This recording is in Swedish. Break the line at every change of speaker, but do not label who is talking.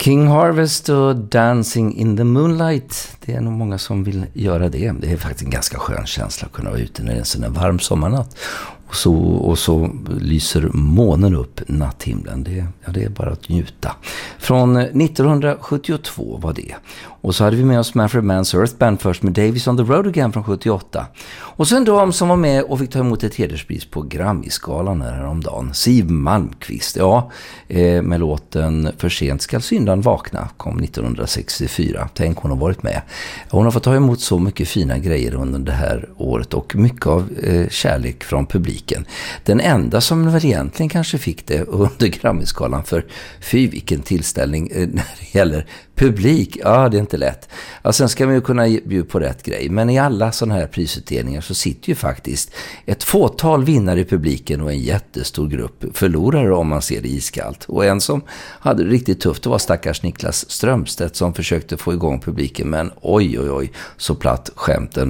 King Harvest och Dancing in the Moonlight. Det är nog många som vill göra det. Det är faktiskt en ganska skön känsla att kunna vara ute när det är en sån här varm sommarnatt. Och så lyser månen upp natthimlen. Det är bara att njuta. Från 1972 var det. Och så hade vi med oss Manfred Mann's Earth Band först med Davis on the Road Again från 78. Och så en dam som var med och fick ta emot ett hederspris på Grammy-skalan häromdagen. Siw Malmkvist, med låten För sent skall syndan vakna, kom 1964. Tänk, hon har varit med. Hon har fått ta emot så mycket fina grejer under det här året och mycket av kärlek från publiken. Den enda som väl egentligen kanske fick det under Grammy-skalan, för fy vilken tillställning när det gäller publik. Ja, det är inte lätt. Ja, sen ska man ju kunna bjuda på rätt grej. Men i alla sådana här prisutdelningar så sitter ju faktiskt ett fåtal vinnare i publiken och en jättestor grupp förlorare om man ser det iskallt. Och en som hade det riktigt tufft var stackars Niklas Strömstedt som försökte få igång publiken, men oj, så platt skämten